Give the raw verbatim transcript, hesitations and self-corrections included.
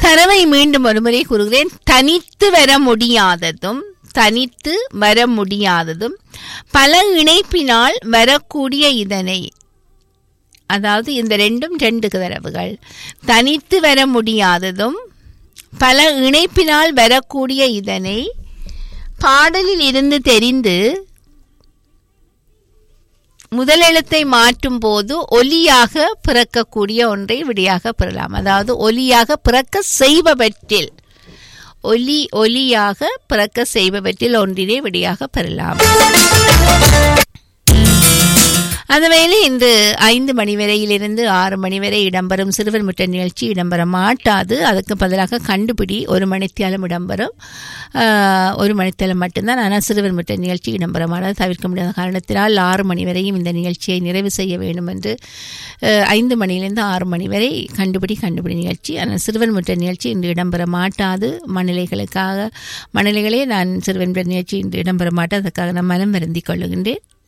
தரவை மீண்டும் ஒருமுறை கூறுகிறேன். தனித்து வர முடியாததும் தனித்து வர முடியாததும் பல இணைப்பினால் வரக்கூடிய இதனை, அதாவது இந்த ரெண்டும் ரெண்டு தரவுகள். தனித்து வர முடியாததும் பல இணைப்பினால் வரக்கூடிய இதனை பாடலில் இருந்து தெரிந்து முதல் எழுத்தை மாற்றும் போது ஒலியாக பிறக்கக்கூடிய ஒன்றை விடையாக பெறலாம். அதாவது ஒலியாக பிறக்க செய்பவற்றில் ஒலி ஒலியாக பிறக்க செய்பவற்றில் ஒன்றினை விடையாக பெறலாம். அந்த வேளை இன்று ஐந்து மணி வரையிலிருந்து ஆறு மணி வரை இடம்பெறும் சிறுவர் முற்ற நிகழ்ச்சி இடம்பெற மாட்டாது. அதுக்கு பதிலாக கண்டுபிடி ஒரு மணித்தியாலம் இடம்பெறும். ஒரு மணித்தியாலம் மட்டும்தான். ஆனால் சிறுவர் முற்ற நிகழ்ச்சி இடம்பெற மாட்டாது. தவிர்க்க முடியாத காரணத்தினால் ஆறு மணி வரையும் இந்த நிகழ்ச்சியை நிறைவு செய்ய வேண்டும் என்று ஐந்து மணியிலிருந்து ஆறு மணி வரை கண்டுபிடி கண்டுபிடி நிகழ்ச்சி. ஆனால் சிறுவர் முற்ற நிகழ்ச்சி இன்று இடம்பெற மாட்டாது. மணிலைகளுக்காக மணிலைகளே நான் சிறுவர் முற்ற நிகழ்ச்சி இன்று இடம்பெற மாட்டாது. அதற்காக நான் மனம் வருந்திக் கொள்ளுகின்றேன்.